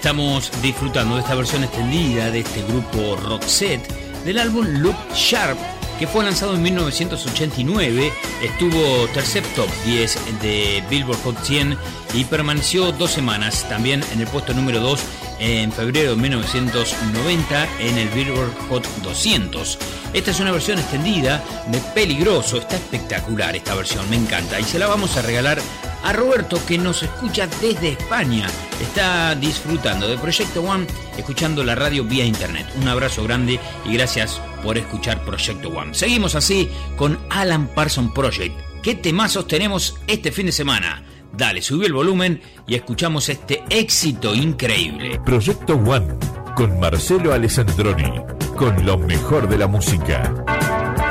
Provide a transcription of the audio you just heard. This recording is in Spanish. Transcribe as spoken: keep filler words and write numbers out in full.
Estamos disfrutando de esta versión extendida de este grupo Roxette del álbum Look Sharp, que fue lanzado en mil novecientos ochenta y nueve, estuvo tercer top diez de Billboard Hot cien y permaneció dos semanas también en el puesto número dos en febrero de mil novecientos noventa en el Billboard Hot doscientos. Esta es una versión extendida de Peligroso, está espectacular esta versión, me encanta, y se la vamos a regalar a Roberto, que nos escucha desde España. Está disfrutando de Proyecto One, escuchando la radio vía internet. Un abrazo grande y gracias por escuchar Proyecto One. Seguimos así con Alan Parsons Project. ¿Qué temazos tenemos este fin de semana? Dale, subí el volumen y escuchamos este éxito increíble. Proyecto One con Marcelo Alessandroni, con lo mejor de la música.